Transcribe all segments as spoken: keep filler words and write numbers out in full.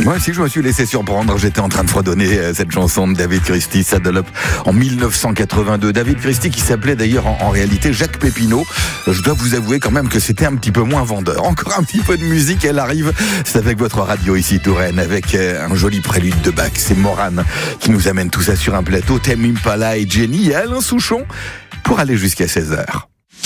Moi aussi, je me suis laissé surprendre. J'étais en train de fredonner euh, cette chanson de David Christie, Saddle Up, en dix-neuf cent quatre-vingt-deux. David Christie qui s'appelait d'ailleurs en, en réalité Jacques Pépinot. Je dois vous avouer quand même que c'était un petit peu moins vendeur. Encore un petit peu de musique, elle arrive. C'est avec votre radio ici, Touraine, avec euh, un joli prélude de Bach. C'est Morane qui nous amène tout ça sur un plateau. Tame Impala et Jenny et Alain Souchon pour aller jusqu'à seize heures.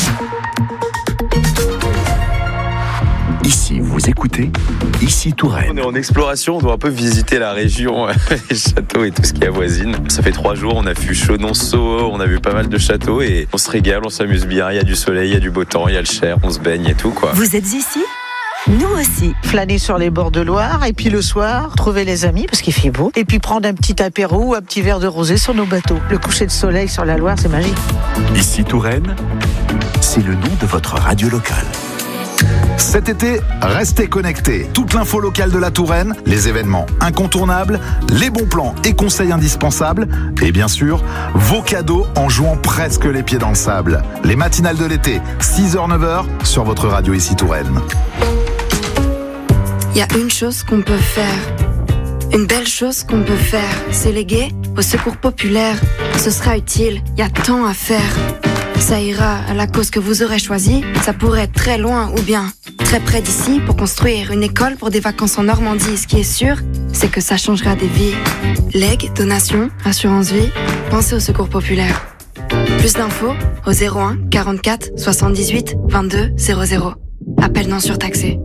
Ici, vous écoutez, ici Touraine. On est en exploration, on doit un peu visiter la région, les châteaux et tout ce qui avoisine. Ça fait trois jours, on a vu Chenonceau, on a vu pas mal de châteaux et on se régale, on s'amuse bien. Il y a du soleil, il y a du beau temps, il y a le Cher, on se baigne et tout quoi. Vous êtes ici ? Nous aussi. Flâner sur les bords de Loire et puis le soir, trouver les amis parce qu'il fait beau et puis prendre un petit apéro ou un petit verre de rosé sur nos bateaux. Le coucher de soleil sur la Loire, c'est magique. Ici Touraine, c'est le nom de votre radio locale. Cet été, restez connectés. Toute l'info locale de la Touraine, les événements incontournables, les bons plans et conseils indispensables, et bien sûr, vos cadeaux en jouant presque les pieds dans le sable. Les matinales de l'été, six heures neuf heures, sur votre radio ici Touraine. Il y a une chose qu'on peut faire, une belle chose qu'on peut faire, c'est léguer au secours populaire. Ce sera utile, il y a tant à faire. Ça ira à la cause que vous aurez choisie. Ça pourrait être très loin ou bien très près d'ici pour construire une école pour des vacances en Normandie. Ce qui est sûr, c'est que ça changera des vies. Legs, donations, assurance vie, pensez au secours populaire. Plus d'infos au zéro un quarante-quatre soixante-dix-huit vingt-deux zéro zéro. Appel non surtaxé.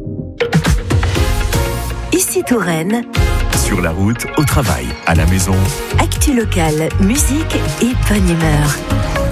Ici Touraine. Sur la route, au travail, à la maison. Actu locale, musique et bonne humeur.